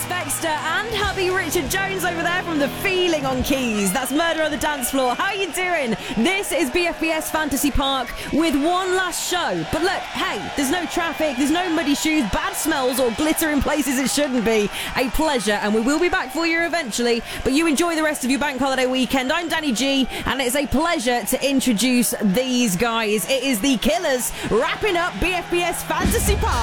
Baxter and hubby Richard Jones over there from The Feeling on keys. That's Murder on the Dance Floor. How you doing? This is BFBS Fantasy Park with one last show. But look, hey, there's no traffic, there's no muddy shoes, bad smells or glitter in places it shouldn't be. A pleasure, and we will be back for you eventually. But you enjoy the rest of your bank holiday weekend. I'm Danny G, and it's a pleasure to introduce these guys. It is the Killers wrapping up BFBS Fantasy Park.